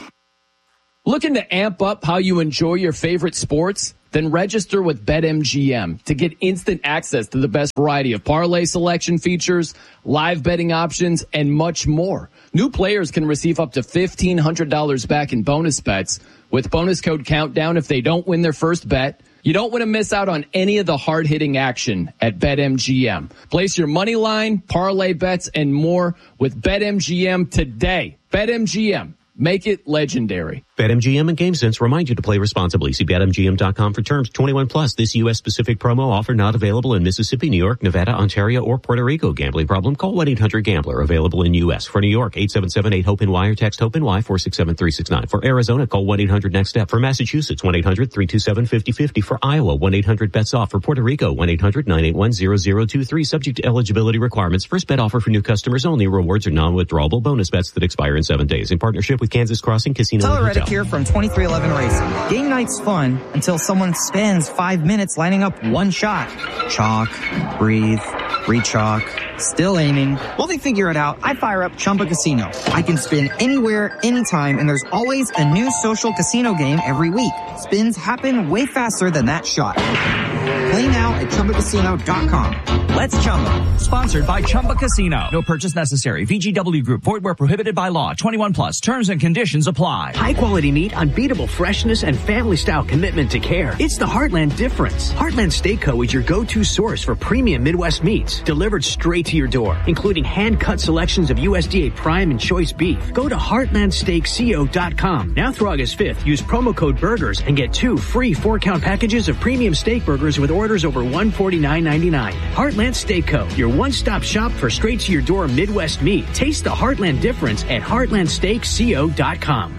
Looking to amp up how you enjoy your favorite sports? Then register with BetMGM to get instant access to the best variety of parlay selection features, live betting options, and much more. New players can receive up to fifteen hundred dollars back in bonus bets with bonus code Countdown if they don't win their first bet. You don't want to miss out on any of the hard-hitting action at BetMGM. Place your money line, parlay bets, and more with BetMGM today. BetMGM. Make it legendary. BetMGM and GameSense remind you to play responsibly. See Bet M G M dot com for terms. twenty-one plus. This U S specific promo offer not available in Mississippi, New York, Nevada, Ontario, or Puerto Rico. Gambling problem? Call one eight hundred gambler. Available in U S. For New York, eight seven seven eight hope N Y or text HOPE-NY four six seven three six nine. For Arizona, call one eight hundred next step. For Massachusetts, one eight hundred three two seven five zero five zero. For Iowa, one eight hundred bets off. For Puerto Rico, one eight hundred nine eight one zero zero two three. Subject to eligibility requirements. First bet offer for new customers only. Rewards are non-withdrawable bonus bets that expire in seven days. In partnership with Kansas Crossing Casino Tyler and Hotel. Reddick here from twenty-three eleven Racing. Game night's fun until someone spends five minutes lining up one shot. Chalk, breathe, re-chalk, still aiming. While they figure it out, I fire up Chumba Casino. I can spin anywhere, anytime, and there's always a new social casino game every week. Spins happen way faster than that shot. Play now at Chumba Casino dot com. Let's Chumba. Sponsored by Chumba Casino. No purchase necessary. V G W Group. Void where prohibited by law. twenty-one plus. Terms and conditions apply. High quality meat, unbeatable freshness, and family style commitment to care. It's the Heartland difference. Heartland Steak Co. is your go-to source for premium Midwest meats delivered straight to your door, including hand-cut selections of U S D A prime and choice beef. Go to heartland steak co dot com. Now through August fifth, use promo code BURGERS and get two free four-count packages of premium steak burgers with orders over one forty-nine ninety-nine. Heartland Steak Co., your one-stop shop for straight-to-your-door Midwest meat. Taste the Heartland difference at heartland steak co dot com.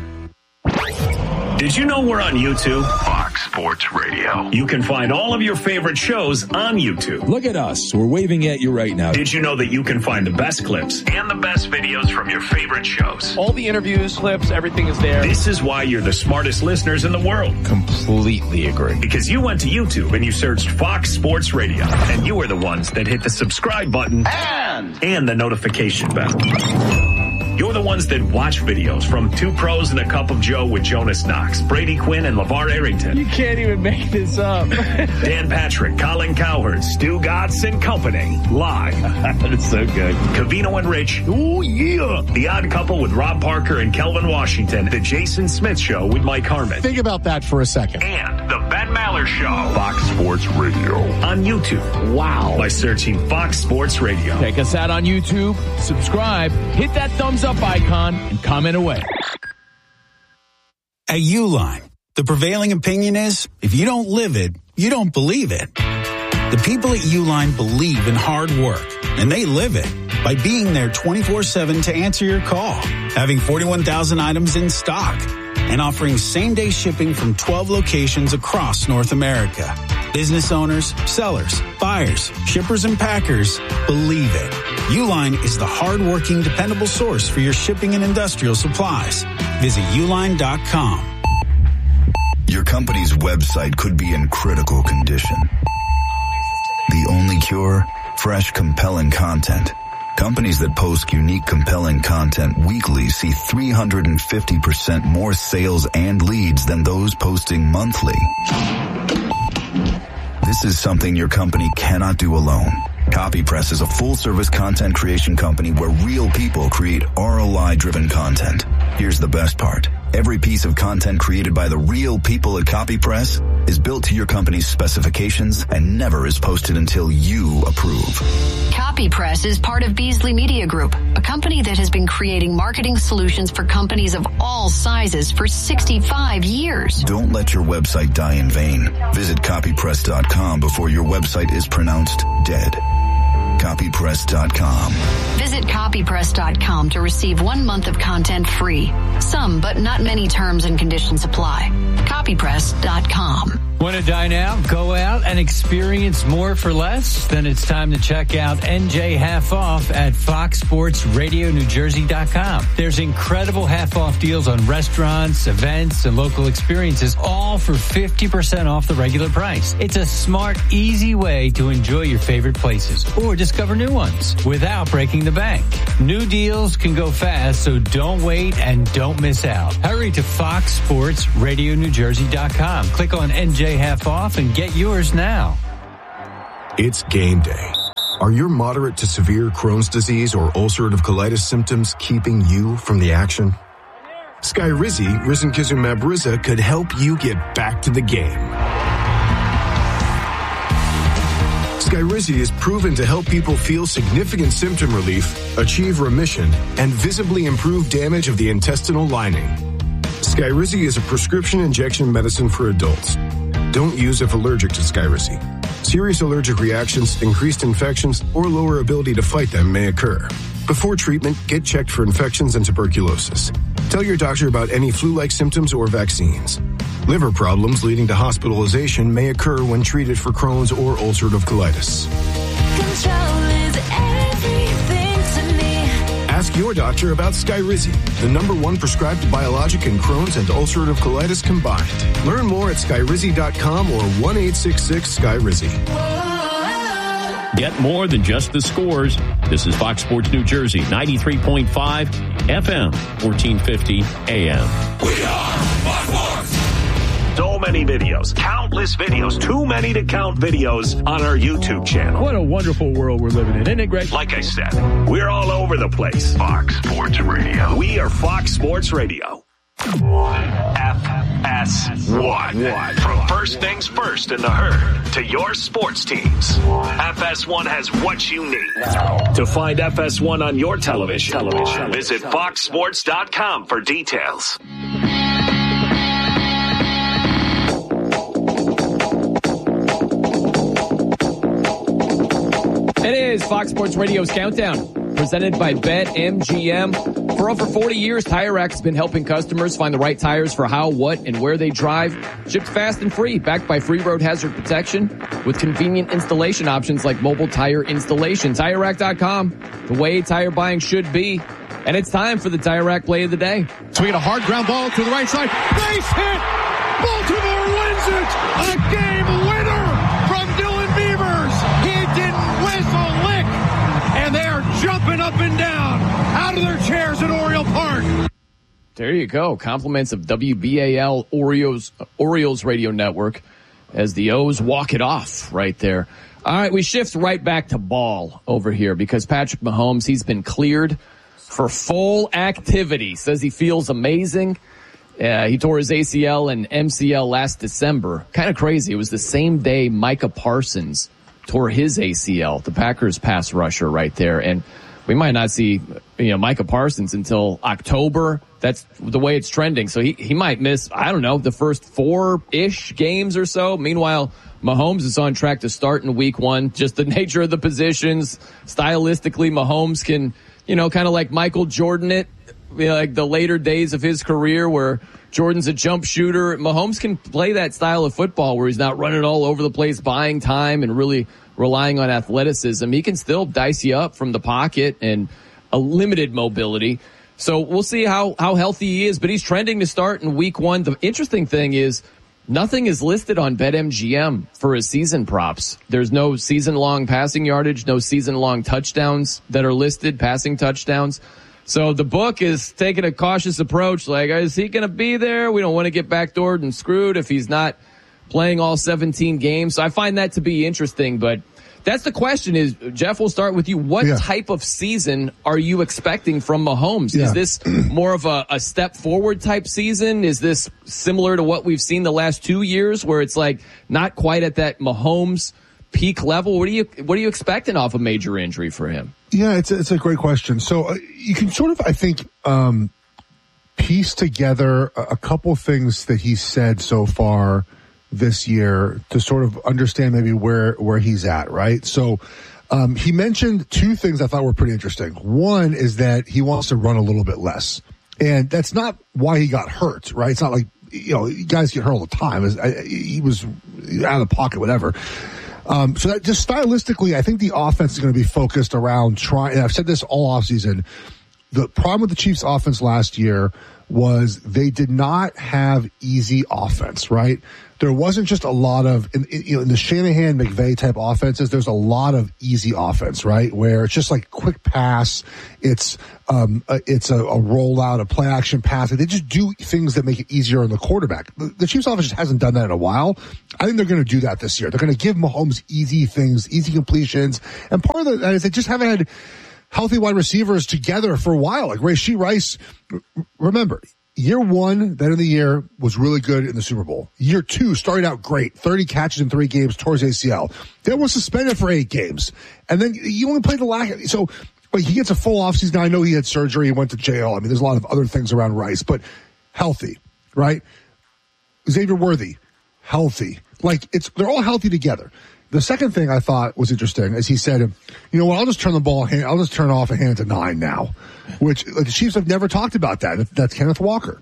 Did you know we're on YouTube? Fox Sports Radio. You can find all of your favorite shows on YouTube. Look at us. We're waving at you right now. Did you know that you can find the best clips and the best videos from your favorite shows? All the interviews, clips, everything is there. This is why you're the smartest listeners in the world. Completely agree. Because you went to YouTube and you searched Fox Sports Radio. And you were the ones that hit the subscribe button and, and the notification bell. You're the ones that watch videos from Two Pros and a Cup of Joe with Jonas Knox, Brady Quinn, and LeVar Arrington. You can't even make this up. Dan Patrick, Colin Cowherd, Stu Gatz and Company. Live. That's so good. Covino and Rich. Oh, yeah. The Odd Couple with Rob Parker and Kelvin Washington. The Jason Smith Show with Mike Harmon. Think about that for a second. And the Ben Maller Show. Fox Sports Radio. On YouTube. Wow. By searching Fox Sports Radio. Check us out on YouTube. Subscribe. Hit that thumbs up icon and comment away. At Uline, the prevailing opinion is if you don't live it, you don't believe it. The people at Uline believe in hard work, and they live it by being there twenty-four seven to answer your call, having forty-one thousand items in stock, and offering same-day shipping from twelve locations across North America. Business owners, sellers, buyers, shippers, and packers believe it. Uline is the hard-working, dependable source for your shipping and industrial supplies. Visit uline dot com. Your company's website could be in critical condition. The only cure? Fresh, compelling content. Companies that post unique, compelling content weekly see three hundred fifty percent more sales and leads than those posting monthly. This is something your company cannot do alone. CopyPress is a full-service content creation company where real people create R O I-driven content. Here's the best part. Every piece of content created by the real people at CopyPress is built to your company's specifications and never is posted until you approve. CopyPress is part of Beasley Media Group, a company that has been creating marketing solutions for companies of all sizes for sixty-five years. Don't let your website die in vain. Visit copypress dot com before your website is pronounced dead. copypress dot com. Visit copypress dot com to receive one month of content free. Some, but not many terms and conditions apply. copypress dot com. Want to dine out, go out, and experience more for less? Then it's time to check out N J Half Off at fox sports radio new jersey dot com. There's incredible half-off deals on restaurants, events, and local experiences, all for fifty percent off the regular price. It's a smart, easy way to enjoy your favorite places or discover new ones without breaking the bank. New deals can go fast, so don't wait and don't miss out. Hurry to fox sports radio new jersey dot com. Click on N J Half Off and get yours now. It's game day. Are your moderate to severe Crohn's disease or ulcerative colitis symptoms keeping you from the action? Skyrizi, risankizumab Riza, could help you get back to the game. Skyrizi is proven to help people feel significant symptom relief, achieve remission, and visibly improve damage of the intestinal lining. Skyrizi is a prescription injection medicine for adults. Don't use if allergic to Skyrizi. Serious allergic reactions, increased infections, or lower ability to fight them may occur. Before treatment, get checked for infections and tuberculosis. Tell your doctor about any flu-like symptoms or vaccines. Liver problems leading to hospitalization may occur when treated for Crohn's or ulcerative colitis. Control is everything to me. Ask your doctor about Skyrizi, the number one prescribed biologic in Crohn's and ulcerative colitis combined. Learn more at skyrizi dot com or one eight six six Sky Rizzi. Get more than just the scores. This is Fox Sports New Jersey, ninety-three point five F M, fourteen fifty A M. We are Fox Sports. So many videos, countless videos, too many to count videos on our YouTube channel. What a wonderful world we're living in, isn't it great? Like I said, we're all over the place. Fox Sports Radio. We are Fox Sports Radio. F S one. From first things first in the herd to your sports teams, F S one has what you need. To find F S one on your television, television. Visit fox sports dot com for details. It is Fox Sports Radio's Countdown, presented by BetMGM. For over forty years, Tire Rack has been helping customers find the right tires for how, what, and where they drive. Shipped fast and free, backed by free road hazard protection with convenient installation options like mobile tire installation. Tire Rack dot com, the way tire buying should be. And it's time for the Tire Rack play of the day. Swinging a hard ground ball to the right side. Base hit! Baltimore wins it! A game winner from Dylan Beavers! He didn't whistle a lick! And they are jumping up and down out of their chairs at Oriole Park. There you go. Compliments of W B A L Orioles, Orioles Radio Network as the O's walk it off right there. All right, we shift right back to ball over here because Patrick Mahomes, he's been cleared for full activity. Says he feels amazing. Uh, he tore his A C L and M C L last December. Kind of crazy. It was the same day Micah Parsons tore his A C L, the Packers pass rusher right there. And we might not see, you know, Micah Parsons until October. That's the way it's trending. So he, he might miss, I don't know, the first four-ish games or so. Meanwhile, Mahomes is on track to start in week one. Just the nature of the positions. Stylistically, Mahomes can, you know, kind of like Michael Jordan it, you know, like the later days of his career where Jordan's a jump shooter. Mahomes can play that style of football where he's not running all over the place, buying time and really relying on athleticism. He can still dice you up from the pocket and a limited mobility. So we'll see how, how healthy he is, but he's trending to start in week one. The interesting thing is nothing is listed on BetMGM for his season props. There's no season-long passing yardage, no season-long touchdowns that are listed, passing touchdowns. So the book is taking a cautious approach. Like, is he going to be there? We don't want to get backdoored and screwed if he's not playing all seventeen games. So I find that to be interesting, but that's the question is, Jeff, we'll start with you. What yeah. type of season are you expecting from Mahomes? Yeah. Is this more of a, a step forward type season? Is this similar to what we've seen the last two years where it's like not quite at that Mahomes peak level? What are you, what are you expecting off a major injury for him? Yeah, it's a, it's a great question. So uh, you can sort of, I think, um, piece together a, a couple things that he's said so far this year to sort of understand maybe where, where he's at, right? So, um, he mentioned two things I thought were pretty interesting. One is that he wants to run a little bit less. And that's not why he got hurt, right? It's not like, you know, guys get hurt all the time. He was out of the pocket, whatever. Um, so that just stylistically, I think the offense is going to be focused around trying, and I've said this all offseason. The problem with the Chiefs offense last year was they did not have easy offense, right? There wasn't just a lot of, in, in, you know, in the Shanahan, McVay type offenses, there's a lot of easy offense, right? Where it's just like quick pass. It's, um, a, it's a, a rollout, a play action pass. They just do things that make it easier on the quarterback. The, the Chiefs offense just hasn't done that in a while. I think they're going to do that this year. They're going to give Mahomes easy things, easy completions. And part of that is they just haven't had healthy wide receivers together for a while. Like Rashee Rice, remember, year one, that of the year, was really good in the Super Bowl. Year two started out great. thirty catches in three games towards A C L. Then was suspended for eight games. And then you only played the last. So like, he gets a full offseason. Now, I know he had surgery. He went to jail. I mean, there's a lot of other things around Rice, but healthy, right? Xavier Worthy, healthy. Like, it's, they're all healthy together. The second thing I thought was interesting is he said, you know what, I'll just turn the ball, I'll just turn off and hand it to nine now, which like, the Chiefs have never talked about that. That's Kenneth Walker.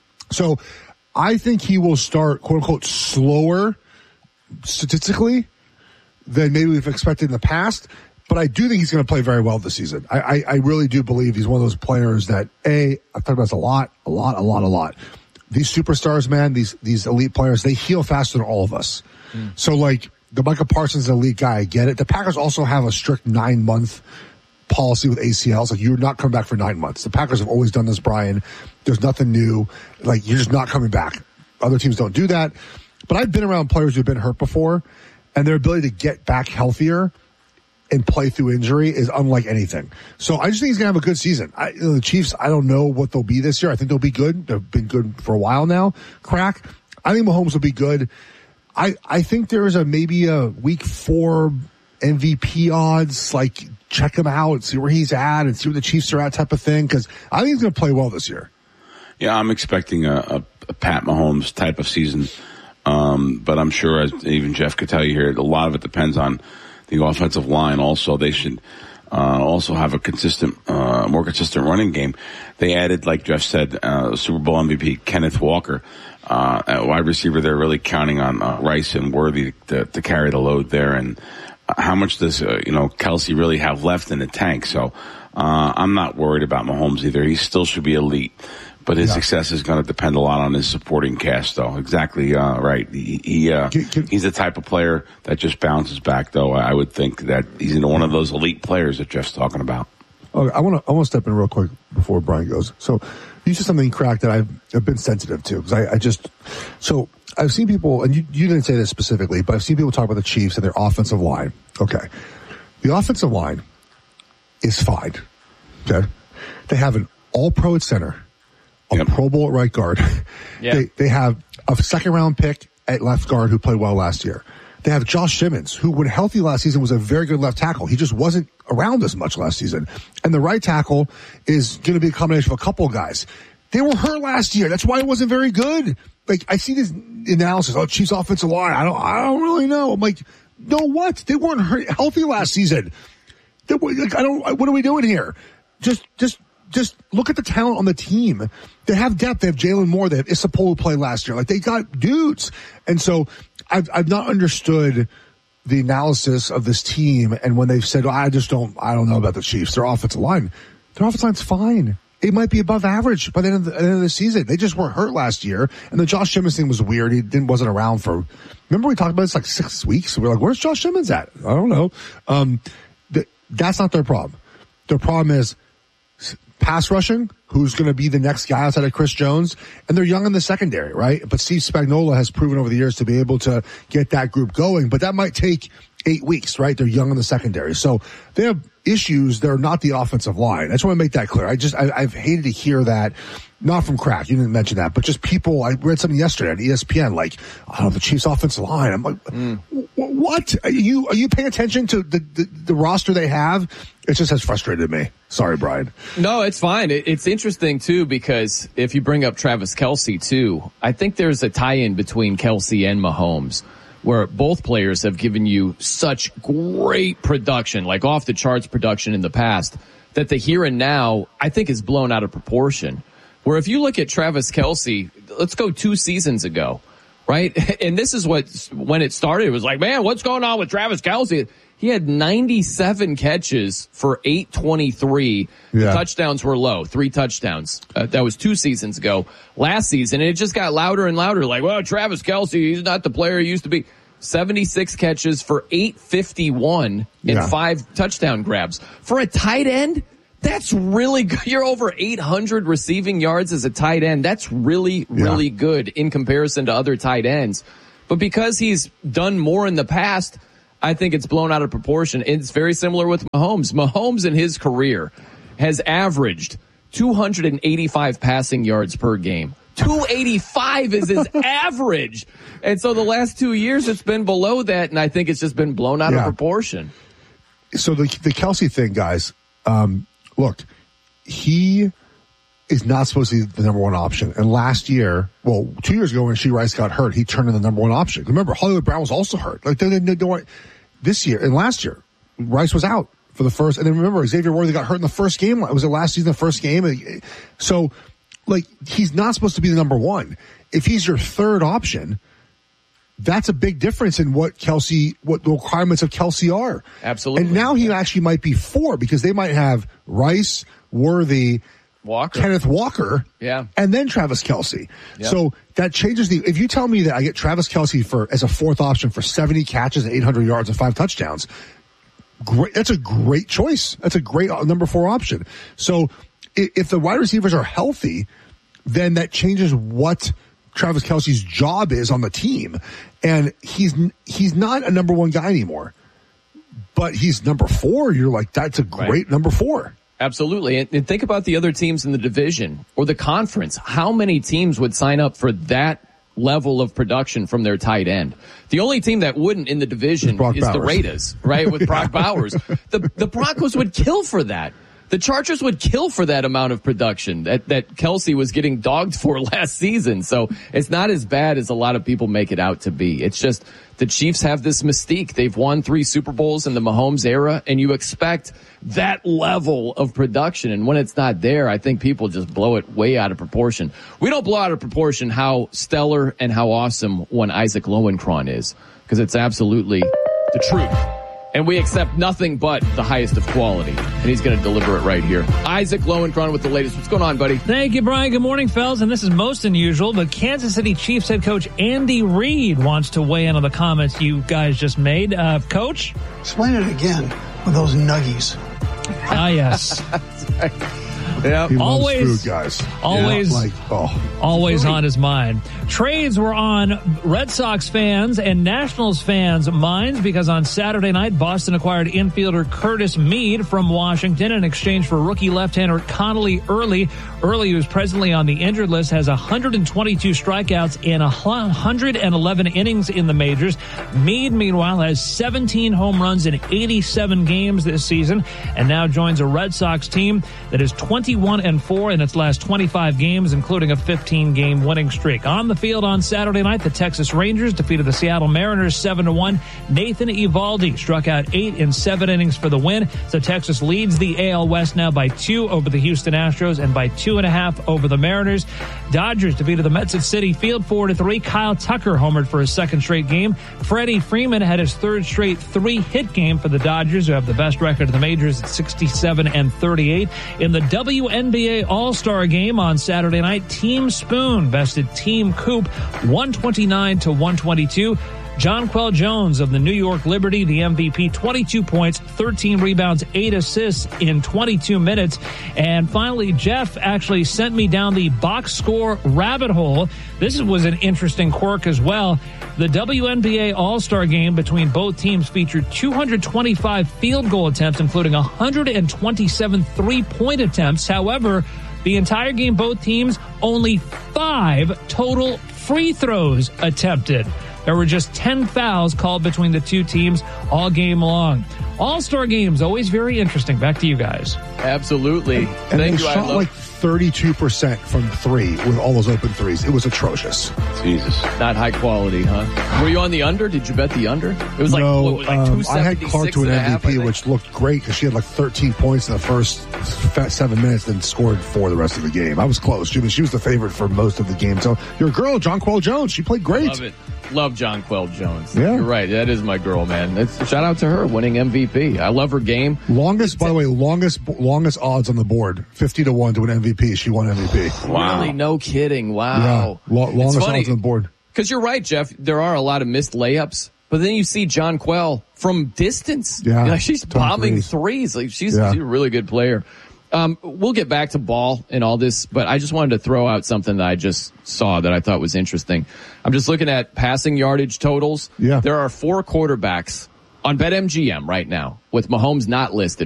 So I think he will start, quote unquote, slower statistically than maybe we've expected in the past. But I do think he's going to play very well this season. I, I, I really do believe he's one of those players that, A, I've talked about this a lot, a lot, a lot, a lot. These superstars, man, these, these elite players, they heal faster than all of us. Mm. So like, the Micah Parsons is an elite guy, I get it. The Packers also have a strict nine-month policy with A C Ls. Like, you're not coming back for nine months. The Packers have always done this, Brian. There's nothing new. Like, you're just not coming back. Other teams don't do that. But I've been around players who've been hurt before, and their ability to get back healthier and play through injury is unlike anything. So I just think he's going to have a good season. I, you know, the Chiefs, I don't know what they'll be this year. I think they'll be good. They've been good for a while now. Crack. I think Mahomes will be good. I, I think there is a maybe a week four M V P odds, like check him out, see where he's at and see where the Chiefs are at type of thing. Cause I think he's going to play well this year. Yeah, I'm expecting a, a, a Pat Mahomes type of season. Um, but I'm sure as even Jeff could tell you here, a lot of it depends on the offensive line. Also, they should, uh, also have a consistent, uh, more consistent running game. They added, like Jeff said, uh, Super Bowl M V P Kenneth Walker. Uh, at wide receiver, they're really counting on uh, Rice and Worthy to, to carry the load there. And uh, how much does, uh, you know, Kelsey really have left in the tank? So, uh, I'm not worried about Mahomes either. He still should be elite, but his yeah. success is going to depend a lot on his supporting cast, though. Exactly, uh, right. He, he uh, can, can, he's the type of player that just bounces back, though. I would think that he's one of those elite players that Jeff's talking about. Okay, I want to, I want to step in real quick before Brian goes. So, you said something, Crack, that I've, I've been sensitive to because I, I just, so I've seen people, and you, you didn't say this specifically, but I've seen people talk about the Chiefs and their offensive line. Okay. The offensive line is fine. Okay. They have an all-pro at center, a yep. Pro Bowl at right guard. Yep. They, they have a second round pick at left guard who played well last year. They have Josh Simmons, who when healthy last season was a very good left tackle. He just wasn't around as much last season. And the right tackle is going to be a combination of a couple of guys. They were hurt last year. That's why it wasn't very good. Like, I see this analysis, oh, Chiefs offensive line. I don't, I don't really know. I'm like, no, what? They weren't hurt, healthy last season. They were, like, I don't, what are we doing here? Just, just, just look at the talent on the team. They have depth. They have Jalen Moore. They have Issapola play last year. Like, they got dudes. And so I've, I've not understood the analysis of this team. And when they've said, oh, I just don't, I don't know about the Chiefs, their offensive line, their offensive line's fine. It might be above average by the end of the, the end of the season. They just were hurt last year. And the Josh Simmons thing was weird. He didn't, wasn't around for, remember we talked about this like six weeks? We we're like, where's Josh Simmons at? I don't know. Um, th- that's not their problem. Their problem is pass rushing, who's going to be the next guy outside of Chris Jones, and they're young in the secondary, right? But Steve Spagnuolo has proven over the years to be able to get that group going, but that might take eight weeks, right? They're young in the secondary. So they have issues. They're not the offensive line. I just want to make that clear. I just, I, I've hated to hear that, not from Crack, you didn't mention that, but just people, I read something yesterday on E S P N, like, oh, the Chiefs offensive line. I'm like, mm. what? Are you, are you paying attention to the, the, the roster they have? It just has frustrated me. Sorry, Brian. No, it's fine. It, it's interesting, too, because if you bring up Travis Kelce, too, I think there's a tie-in between Kelce and Mahomes, where both players have given you such great production, like off-the-charts production in the past, that the here and now, I think, is blown out of proportion. Where if you look at Travis Kelce, let's go two seasons ago, right? And this is what, when it started, it was like, man, what's going on with Travis Kelce? He had ninety-seven catches for eight twenty-three. Yeah. The touchdowns were low, three touchdowns. Uh, that was two seasons ago. Last season, and it just got louder and louder. Like, well, Travis Kelce, he's not the player he used to be. seventy-six catches for eight fifty-one and yeah. five touchdown grabs. For a tight end, that's really good. You're over eight hundred receiving yards as a tight end. That's really, really yeah. good in comparison to other tight ends. But because he's done more in the past, I think it's blown out of proportion. It's very similar with Mahomes. Mahomes in his career has averaged two hundred eighty-five passing yards per game. two eighty-five is his average. And so the last two years it's been below that, and I think it's just been blown out yeah. of proportion. So the the Kelce thing, guys, um, look, he is not supposed to be the number one option. And last year, well, two years ago when Rashee Rice got hurt, he turned into the number one option. Remember, Hollywood Brown was also hurt. Like they didn't know this year and last year, Rice was out for the first. And then remember, Xavier Worthy got hurt in the first game. Was it last season, the first game? So, like, he's not supposed to be the number one. If he's your third option, that's a big difference in what Kelce, what the requirements of Kelce are. Absolutely. And now he actually might be four because they might have Rice, Worthy, Walker. Kenneth Walker, yeah, and then Travis Kelce. Yep. So that changes the. If you tell me that I get Travis Kelce for as a fourth option for seventy catches, eight hundred yards, and five touchdowns, great. That's a great choice. That's a great number four option. So if, if the wide receivers are healthy, then that changes what Travis Kelce's job is on the team, and he's he's not a number one guy anymore, but he's number four. You're like, that's a great right. number four. Absolutely. And think about the other teams in the division or the conference. How many teams would sign up for that level of production from their tight end? The only team that wouldn't in the division is Bowers. the Raiders, right? With Brock Bowers. The, the Broncos would kill for that. The Chargers would kill for that amount of production that, that Kelce was getting dogged for last season. So it's not as bad as a lot of people make it out to be. It's just the Chiefs have this mystique. They've won three Super Bowls in the Mahomes era, and you expect that level of production. And when it's not there, I think people just blow it way out of proportion. We don't blow out of proportion how stellar and how awesome one Isaac Lowenkron is, because it's absolutely the truth. And we accept nothing but the highest of quality. And he's going to deliver it right here. Isaac Lowenkron with the latest. What's going on, buddy? Thank you, Brian. Good morning, fellas. And this is most unusual, but Kansas City Chiefs head coach Andy Reid wants to weigh in on the comments you guys just made. Uh, Coach? Explain it again with those nuggies. Ah, yes. Yeah, always, food, guys. Always, yeah, like, oh. always on his mind. Trades were on Red Sox fans and Nationals fans' minds because on Saturday night, Boston acquired infielder Curtis Mead from Washington in exchange for rookie left-hander Connolly Early. Early, who's presently on the injured list, has one hundred twenty-two strikeouts in one hundred eleven innings in the majors. Mead, meanwhile, has seventeen home runs in eighty-seven games this season and now joins a Red Sox team that is twenty-one and four in its last twenty-five games, including a fifteen game winning streak. On the field on Saturday night, the Texas Rangers defeated the Seattle Mariners seven to one. Nathan Eovaldi struck out eight in seven innings for the win. So Texas leads the A L West now by two over the Houston Astros and by two and a half over the Mariners. Dodgers defeated the Mets at Citi Field four to three. Kyle Tucker homered for his second straight game. Freddie Freeman had his third straight three hit game for the Dodgers, who have the best record of the majors at sixty-seven and thirty-eight. In the W N B A All-Star game on Saturday night, Team Spoon bested Team Coop one twenty-nine to one twenty-two. Jonquel Jones of the New York Liberty, the M V P, twenty-two points, thirteen rebounds, eight assists in twenty-two minutes. And finally, Jeff actually sent me down the box score rabbit hole. This was an interesting quirk as well. The W N B A All-Star game between both teams featured two hundred twenty-five field goal attempts, including one hundred twenty-seven three-point attempts. However, the entire game, both teams, only five total free throws attempted. There were just ten fouls called between the two teams all game long. All-Star games, always very interesting. Back to you guys. Absolutely. And Thank they you. shot like thirty-two percent from three with all those open threes. It was atrocious. Jesus. Not high quality, huh? Were you on the under? Did you bet the under? It was like, no, what, like um, I had Clark to an and a half, M V P, which looked great because she had like thirteen points in the first seven minutes, then scored four the rest of the game. I was close. She was, she was the favorite for most of the game. So your girl, Jonquel Jones, she played great. Love it. Love Jonquel Jones. Yeah. You're right. That is my girl, man. It's, shout out to her winning M V P. I love her game. Longest, by the way, longest longest odds on the board, fifty to one to an M V P. She won M V P. Wow. Really? No kidding. Wow. Yeah. Lo- longest odds on the board. Because you're right, Jeff. There are a lot of missed layups, but then you see Jonquel from distance. Yeah. Like she's bombing threes. threes. Like she's, Yeah. she's a really good player. Um, we'll get back to ball and all this, but I just wanted to throw out something that I just saw that I thought was interesting. I'm just looking at passing yardage totals. Yeah. There are four quarterbacks on BetMGM right now with Mahomes not listed.